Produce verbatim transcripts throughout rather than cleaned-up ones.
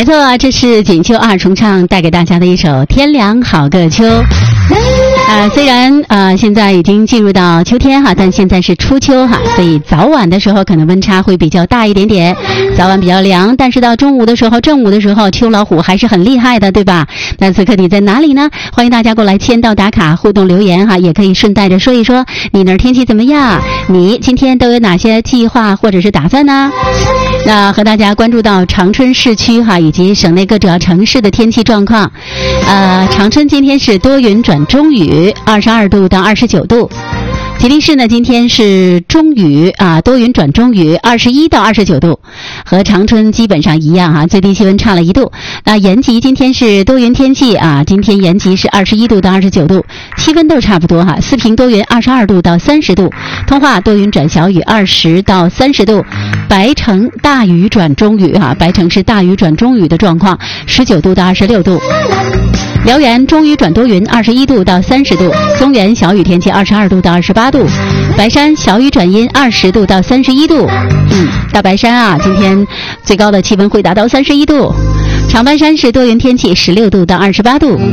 没错，这是锦绣二重唱带给大家的一首《天凉好个秋》。呃，虽然呃现在已经进入到秋天哈，但现在是初秋哈，所以早晚的时候可能温差会比较大一点点，早晚比较凉，但是到中午的时候、正午的时候，秋老虎还是很厉害的，对吧？那此刻你在哪里呢？欢迎大家过来签到打卡、互动留言哈，也可以顺带着说一说你那儿天气怎么样，你今天都有哪些计划或者是打算呢？那和大家关注到长春市区哈以及省内各主要城市的天气状况。呃，长春今天是多云转中雨，二十二度到二十九度。吉林市呢，今天是中雨啊，多云转中雨，二十一到二十九度，和长春基本上一样啊，最低气温差了一度。那延吉今天是多云天气啊，今天延吉是二十一度到二十九度，气温都差不多哈。四平多云，二十二度到三十度；通化多云转小雨，二十到三十度；白城大雨转中雨哈，白城是大雨转中雨的状况，十九度到二十六度。辽源中雨转多云，二十一度到三十度；松原小雨天气，二十二度到二十八度；白山小雨转阴，二十度到三十一度。嗯，大白山啊，今天最高的气温会达到三十一度。长白山是多云天气，十六度到二十八度。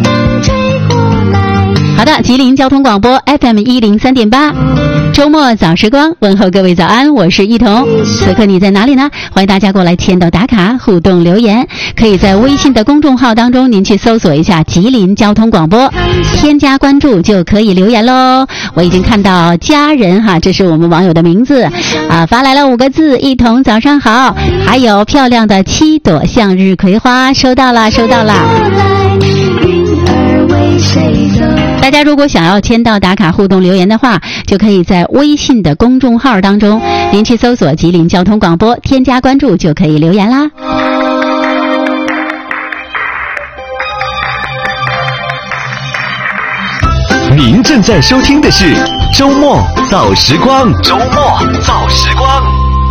好的，吉林交通广播 F M 一零三点八，周末早时光，问候各位早安，我是一彤。此刻你在哪里呢？欢迎大家过来签到打卡、互动留言，可以在微信的公众号当中，您去搜索一下吉林交通广播，添加关注就可以留言喽。我已经看到家人哈，这是我们网友的名字啊，发来了五个字：一彤早上好。还有漂亮的七朵向日葵花，收到了，收到了。大家如果想要签到打卡互动留言的话，就可以在微信的公众号当中，您去搜索吉林交通广播，添加关注就可以留言啦。 您正在收听的是周末早时光，周末早时光。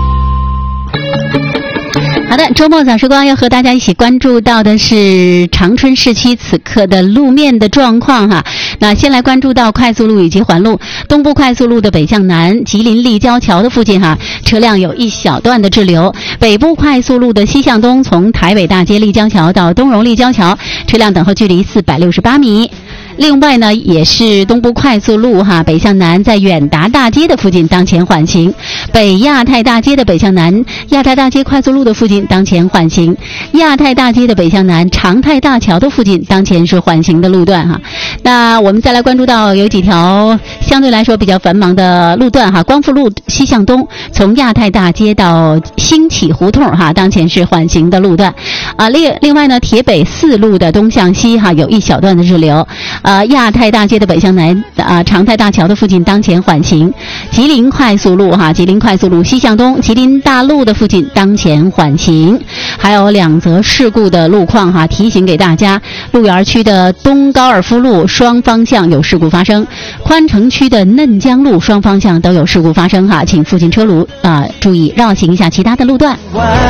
好的，周末早时光要和大家一起关注到的是长春市区此刻的路面的状况哈。那先来关注到快速路以及环路，东部快速路的北向南，吉林立交桥的附近哈，车辆有一小段的滞留；北部快速路的西向东，从台北大街立交桥到东荣立交桥，车辆等候距离四百六十八米。另外呢，也是东部快速路哈，北向南在远达大街的附近当前缓行；北亚太大街的北向南，亚太大街快速路的附近当前缓行；亚太大街的北向南，长泰大桥的附近当前是缓行的路段哈。那我们再来关注到有几条相对来说比较繁忙的路段哈，光复路西向东，从亚太大街到兴起胡同哈，当前是缓行的路段啊。另另外呢，铁北四路的东向西哈，有一小段的滞留。呃，亚太大街的北向南啊，长泰大桥的附近当前缓行；吉林快速路哈，吉林快速路西向东，吉林大路的附近当前缓行。还有两则事故的路况哈，提醒给大家：鹿园区的东高尔夫路双方向有事故发生，宽城区的嫩江路双方向都有事故发生哈，请附近车主啊、呃、注意绕行一下其他的路段。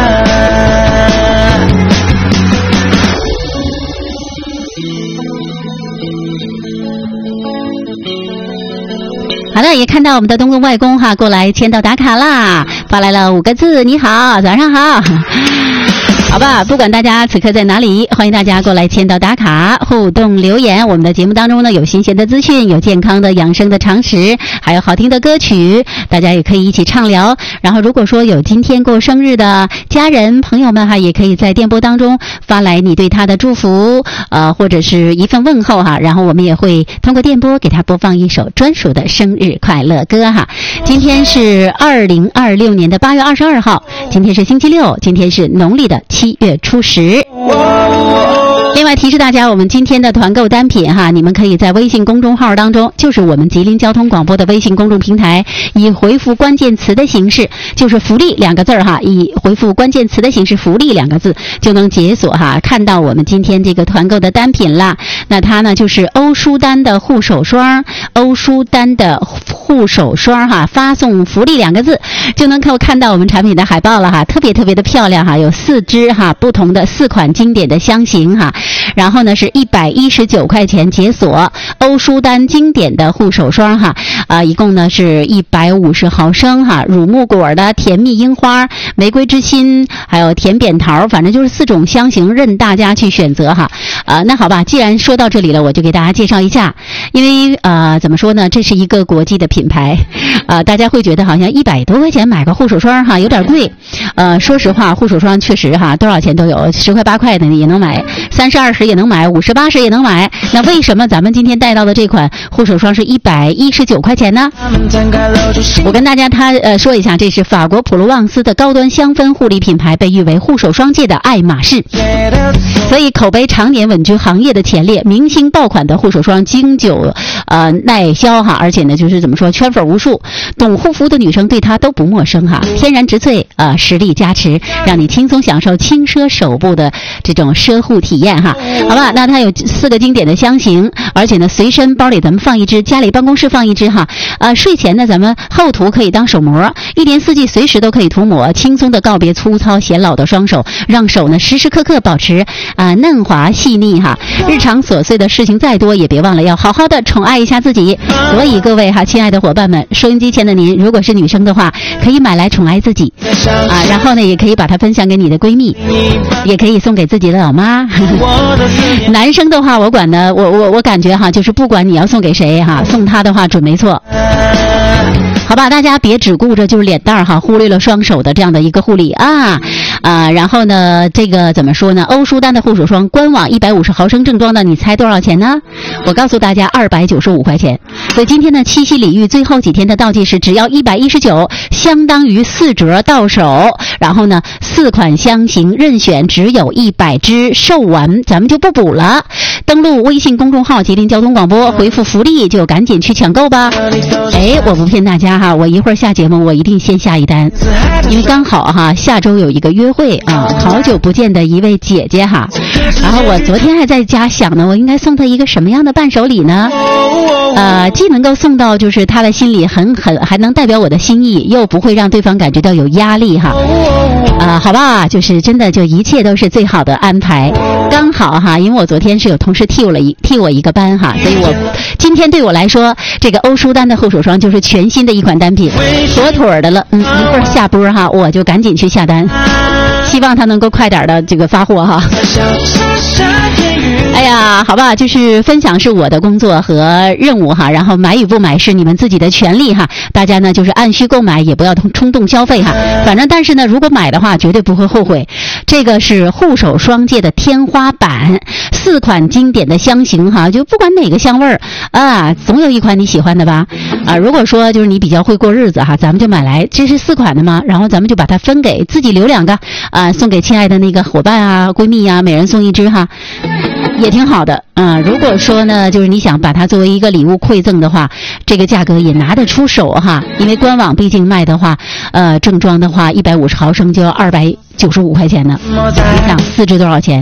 好的，也看到我们的东东外公哈过来签到打卡啦，发来了五个字：你好，早上好。好吧，不管大家此刻在哪里，欢迎大家过来签到打卡、互动留言。我们的节目当中呢，有新鲜的资讯，有健康的养生的常识，还有好听的歌曲，大家也可以一起畅聊。然后如果说有今天过生日的家人朋友们哈，也可以在电波当中发来你对他的祝福呃或者是一份问候哈，然后我们也会通过电波给他播放一首专属的生日快乐歌哈。今天是二零二六年的八月二十二号，今天是星期六，今天是农历的七月初十。另外提示大家，我们今天的团购单品哈，你们可以在微信公众号当中，就是我们吉林交通广播的微信公众平台，以回复关键词的形式，就是福利两个字哈，以回复关键词的形式福利两个字就能解锁哈，看到我们今天这个团购的单品啦。那它呢就是欧舒丹的护手霜，欧舒丹的护手霜哈，发送福利两个字就能够看到我们产品的海报了哈，特别特别的漂亮哈，有四支哈不同的四款经典的香型哈， 然后呢是一百一十九块钱解锁欧舒丹经典的护手霜哈，啊，一共呢是一百五十毫升哈，乳木果的、甜蜜樱花、玫瑰之心，还有甜扁桃，反正就是四种香型任大家去选择哈。啊，那好吧，既然说到这里了，我就给大家介绍一下，因为呃怎么说呢，这是一个国际的品牌，啊，大家会觉得好像一百多块钱买个护手霜哈有点贵，呃，说实话，护手霜确实哈多少钱都有，十块八块的也能买，三十二十也能买，五十八十也能买。那为什么咱们今天带到的这款护手霜是一百一十九块钱呢？我跟大家他呃说一下，这是法国普罗旺斯的高端香氛护理品牌，被誉为护手霜界的爱马仕，所以口碑常年稳居行业的前列，明星爆款的护手霜经久呃耐销哈，而且呢就是怎么说圈粉无数，懂护肤的女生对它都不陌生哈。天然植萃啊、呃，实力加持，让你轻松享受轻奢手部的这种奢护体验哈。好吧，那它有四个经典的香型，而且呢随身包里咱们放一支，家里办公室放一支哈。呃，睡前呢咱们后涂可以当手膜，一年四季随时都可以涂抹，轻松的告别粗糙显老的双手，让手呢时时刻刻保持啊、呃、嫩滑细腻哈。日常琐碎的事情再多，也别忘了要好好的宠爱一下自己。所以各位哈，亲爱的伙伴们，收音机前的您，如果是女生的话，可以买来宠爱自己啊，然后呢也可以把它分享给你的闺蜜，也可以送给自己的老妈。男生的话，我管呢，我我我感觉哈，就是不管你要送给谁哈，送他的话准没错。好吧，大家别只顾着就是脸蛋儿哈，忽略了双手的这样的一个护理啊啊！然后呢，这个怎么说呢？欧舒丹的护手霜官网一百五十毫升正装的，你猜多少钱呢？我告诉大家，二百九十五块钱。所以今天的七夕礼遇最后几天的倒计时只要一百一十九，相当于四折到手。然后呢，四款香型任选，只有一百支，售完咱们就不补了。登录微信公众号吉林交通广播，回复福利就赶紧去抢购吧。哎，我不骗大家哈，我一会儿下节目我一定先下一单，因为刚好哈下周有一个约会啊，好久不见的一位姐姐哈，然后我昨天还在家想呢，我应该送她一个什么样的伴手礼呢？呃，既能够送到就是她的心里很很，还能代表我的心意，又不会让对方感觉到有压力哈。啊、呃，好吧，就是真的就一切都是最好的安排，刚好哈，因为我昨天是有同事替我了一替我一个班哈，所以我今天对我来说，这个欧舒丹的护手霜就是全新的一款单品，妥妥的了。嗯，一会儿下播哈，我就赶紧去下单，希望它能够快点的这个发货哈。哎呀，好吧，就是分享是我的工作和任务哈，然后买与不买是你们自己的权利哈。大家呢就是按需购买，也不要冲动消费哈。反正但是呢，如果买的话，绝对不会后悔。这个是护手霜界的天花板，四款经典的香型哈，就不管哪个香味儿啊，总有一款你喜欢的吧？啊，如果说就是你比较会过日子哈，咱们就买来，这是四款的嘛，然后咱们就把它分给自己留两个啊，送给亲爱的那个伙伴啊、闺蜜啊，每人送一支哈。也挺好的，嗯，如果说呢，就是你想把它作为一个礼物馈赠的话，这个价格也拿得出手哈，因为官网毕竟卖的话，呃，正装的话一百五十毫升就要二百九十五块钱呢，你想四支多少钱？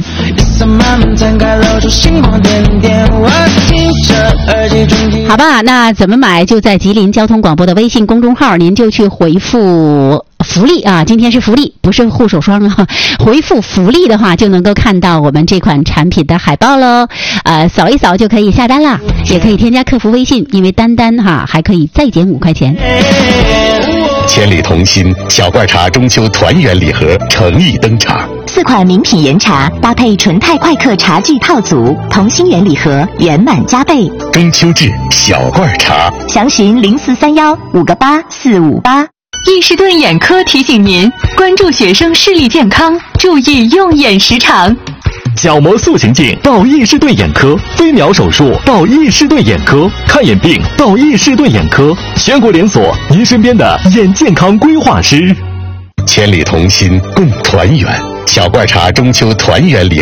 好吧，那怎么买？就在吉林交通广播的微信公众号，您就去回复福利啊，今天是福利，不是护手霜啊。回复福利的话，就能够看到我们这款产品的海报喽。呃，扫一扫就可以下单啦，也可以添加客服微信，因为单单哈还可以再减五块钱。 千里同心小罐茶中秋团圆礼盒诚意登场， 四款名品岩茶搭配纯泰快客茶具套组，同心圆礼盒圆满加倍。 中秋至小罐茶， 详询零四三幺五个八四五八。 易士顿眼科提醒您关注学生视力健康，注意用眼时长。 角膜塑形镜到易士顿眼科，飞秒手术到易士顿眼科，看眼病到易士顿眼科，全国连锁，您身边的眼健康规划师。千里同心共团圆，小罐茶中秋团圆礼